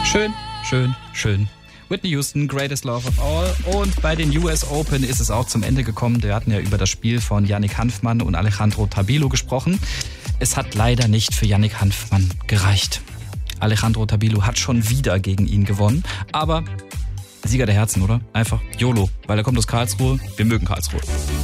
Schön, schön, schön. Whitney Houston, Greatest Love of All. Und bei den US Open ist es auch zum Ende gekommen. Wir hatten ja über das Spiel von Yannick Hanfmann und Alejandro Tabilo gesprochen. Es hat leider nicht für Yannick Hanfmann gereicht. Alejandro Tabilo hat schon wieder gegen ihn gewonnen. Aber Sieger der Herzen, oder? Einfach YOLO, weil er kommt aus Karlsruhe. Wir mögen Karlsruhe.